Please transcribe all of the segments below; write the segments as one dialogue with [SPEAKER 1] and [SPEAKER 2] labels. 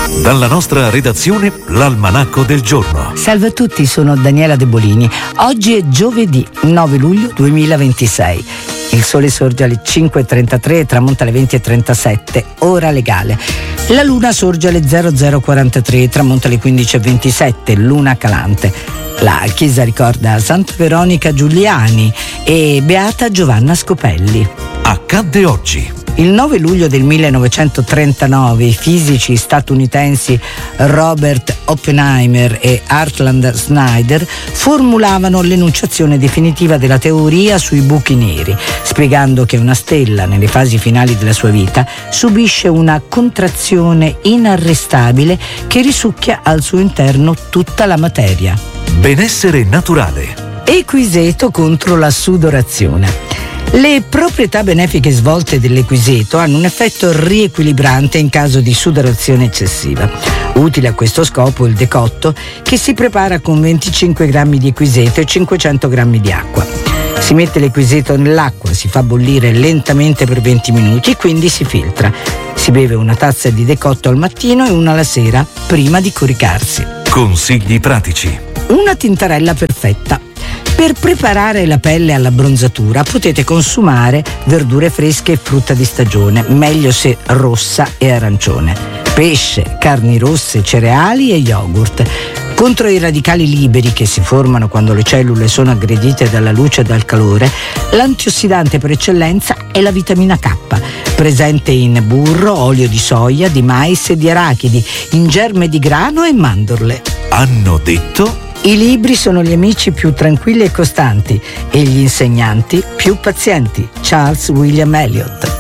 [SPEAKER 1] Dalla nostra redazione, l'Almanacco del giorno.
[SPEAKER 2] Salve a tutti, sono Daniela De Bolini. Oggi è giovedì 9 luglio 2026. Il sole sorge alle 5.33 e tramonta alle 20.37, ora legale. La luna sorge alle 00.43 e tramonta alle 15.27, luna calante. La chiesa ricorda Santa Veronica Giuliani e Beata Giovanna Scopelli.
[SPEAKER 1] Accadde oggi.
[SPEAKER 2] Il 9 luglio del 1939 i fisici statunitensi Robert Oppenheimer e Hartland Schneider formulavano l'enunciazione definitiva della teoria sui buchi neri, spiegando che una stella, nelle fasi finali della sua vita, subisce una contrazione inarrestabile che risucchia al suo interno tutta la materia.
[SPEAKER 1] Benessere naturale.
[SPEAKER 2] Equiseto contro la sudorazione. Le proprietà benefiche svolte dell'equiseto hanno un effetto riequilibrante in caso di sudorazione eccessiva. Utile a questo scopo il decotto, che si prepara con 25 grammi di equiseto e 500 grammi di acqua. Si mette l'equiseto nell'acqua, si fa bollire lentamente per 20 minuti e quindi si filtra. Si beve una tazza di decotto al mattino e una la sera, prima di coricarsi.
[SPEAKER 1] Consigli pratici.
[SPEAKER 2] Una tintarella perfetta. Per preparare la pelle alla bronzatura potete consumare verdure fresche e frutta di stagione, meglio se rossa e arancione, pesce, carni rosse, cereali e yogurt. Contro i radicali liberi che si formano quando le cellule sono aggredite dalla luce e dal calore, l'antiossidante per eccellenza è la vitamina K, presente in burro, olio di soia, di mais e di arachidi, in germe di grano e mandorle.
[SPEAKER 1] Hanno detto...
[SPEAKER 2] I libri sono gli amici più tranquilli e costanti e gli insegnanti più pazienti. Charles William Eliot.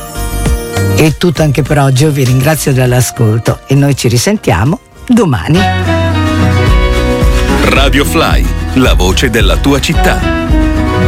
[SPEAKER 2] È tutto anche per oggi, io vi ringrazio dell'ascolto e noi ci risentiamo domani.
[SPEAKER 1] Radio Fly, la voce della tua città.